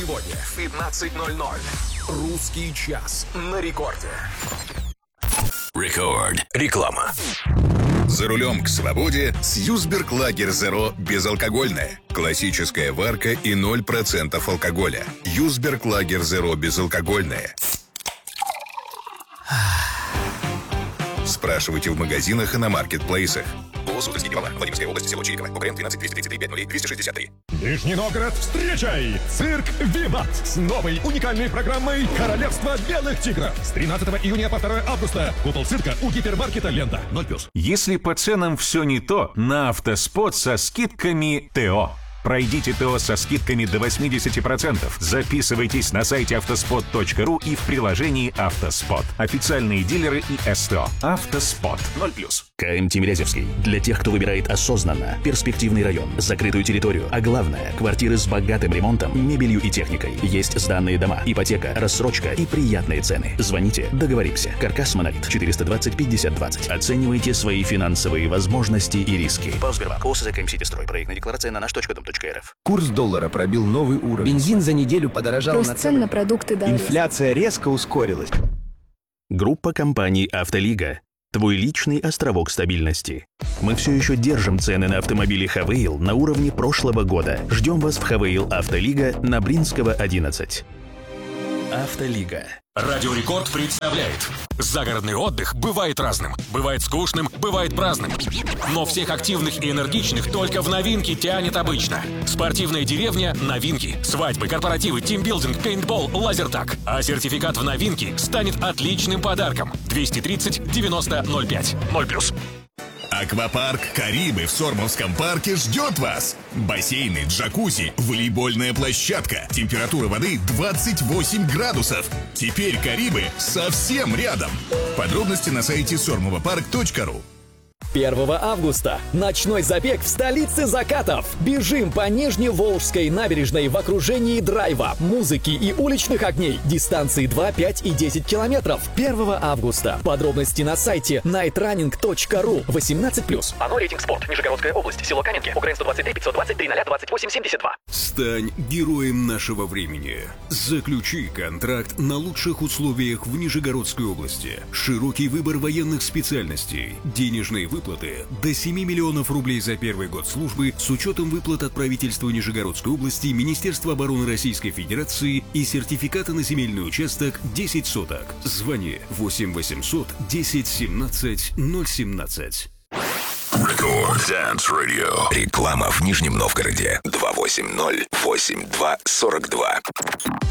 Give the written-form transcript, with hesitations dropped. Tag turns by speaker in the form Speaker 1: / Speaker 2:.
Speaker 1: сегодня в 15:00. Русский час на рекорде.
Speaker 2: Рекорд. Реклама.
Speaker 3: За рулем к свободе с Юсберг Лагер Зеро безалкогольное. Классическая варка и 0% алкоголя. Юсберг Лагер Зеро безалкогольное. Спрашивайте в магазинах и на маркетплейсах. Суздальский Невала, Владимирская область, село Чириково, УКРМ 12 235 0 263.
Speaker 4: Нижний Новгород, встречай! Цирк «Виват» с новой уникальной программой «Королевство белых тигров». С 13 июня по 2 августа. Купол цирка у гипермаркета «Лента». 0+.
Speaker 5: Если по ценам все не то, на «Автоспот» со скидками ТО. Пройдите ТО со скидками до 80%. Записывайтесь на сайте автоспот.ру и в приложении «Автоспот». Официальные дилеры и СТО. «Автоспот». 0+.
Speaker 2: КМ Тимирязевский. Для тех, кто выбирает осознанно, перспективный район, закрытую территорию, а главное, квартиры с богатым ремонтом, мебелью и техникой. Есть сданные дома, ипотека, рассрочка и приятные цены. Звоните, договоримся. Каркас Монолит 420 50 20. Оценивайте свои финансовые возможности и риски. ПАО Сбербанк. ОСЗ КМСитистрой. Проектная декларация на наш.дом.рф.
Speaker 6: Курс доллара пробил новый уровень. Бензин за неделю подорожал
Speaker 7: Рост цен на продукты дороже.
Speaker 6: Инфляция резко ускорилась.
Speaker 2: Группа компаний «Автолига». Твой личный островок стабильности. Мы все еще держим цены на автомобили Хавейл на уровне прошлого года. Ждем вас в Хавейл Автолига на Бринского, 11. Автолига.
Speaker 1: Радио Рекорд представляет. Загородный отдых бывает разным. Бывает скучным, бывает праздным. Но всех активных и энергичных только в новинки тянет обычно. Спортивная деревня – новинки. Свадьбы, корпоративы, тимбилдинг, пейнтбол, лазертаг. А сертификат в новинки станет отличным подарком. 230 90 05. 0+.
Speaker 8: Аквапарк «Карибы» в Сормовском парке ждет вас. Бассейны, джакузи, волейбольная площадка. Температура воды 28 градусов. Теперь «Карибы» совсем рядом. Подробности на сайте sormovopарк.ру.
Speaker 9: 1 августа. Ночной забег в столице закатов. Бежим по Нижневолжской набережной в окружении драйва, музыки и уличных огней. Дистанции 2, 5 и 10 километров. 1 августа. Подробности на сайте nightrunning.ru. 18+.
Speaker 10: АНО рейтинг спорт. Нижегородская область. Село Каменки. УКРН 123 523 0 28 72.
Speaker 11: Стань героем нашего времени. Заключи контракт на лучших условиях в Нижегородской области. Широкий выбор военных специальностей. Денежные выплаты до 7 миллионов рублей за первый год службы с учетом выплат от правительства Нижегородской области, Министерства обороны Российской Федерации и сертификата на земельный участок 10 соток. Звони 8 800 10 17 017.
Speaker 2: Рекорд Dance Radio. Реклама в Нижнем Новгороде. 280 82 42.